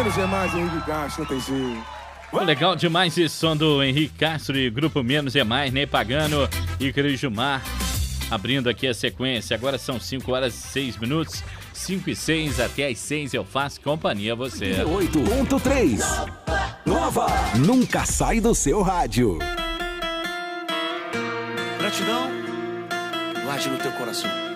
Menos é mais, Henrique Castro, não tem jeito. Legal demais esse som do Henrique Castro e Grupo Menos é Mais, Ney Pagano e Cris-Gilmar. Abrindo aqui a sequência, agora são 5 horas e 6 minutos, 5 e 6, até as 6 eu faço companhia a você. 8.3 Nova. Nunca sai do seu rádio. Gratidão, guarde no teu coração.